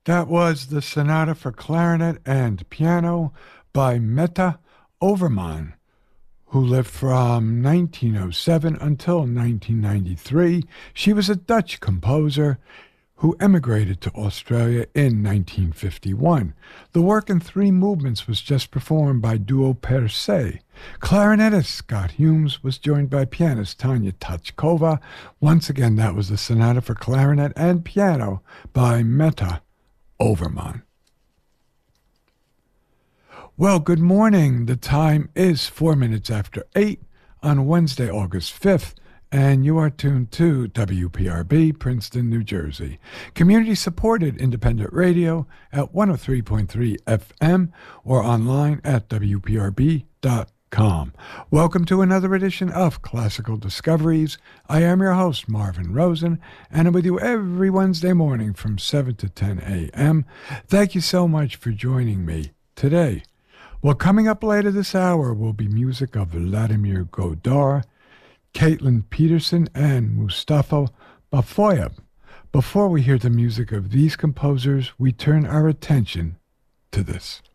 That was the Sonata for Clarinet and Piano by Meta Overman, who lived from 1907 until 1993. She was a Dutch composer who emigrated to Australia in 1951. The work in three movements was just performed by Duo Per Se. Clarinetist Scott Humes was joined by pianist Tanya Tachkova. Once again, that was the Sonata for Clarinet and Piano by Meta Overman. Well, good morning. The time is 4 minutes after 8 on Wednesday, August 5th, and you are tuned to WPRB, Princeton, New Jersey. Community-supported independent radio at 103.3 FM or online at WPRB.com. Welcome to another edition of Classical Discoveries. I am your host, Marvin Rosen, and I'm with you every Wednesday morning from 7 to 10 a.m. Thank you so much for joining me today. Well, coming up later this hour will be music of Vladimir Godar, Caitlin Peterson, and Mustafa Bafoyab. Before we hear the music of these composers, we turn our attention to this.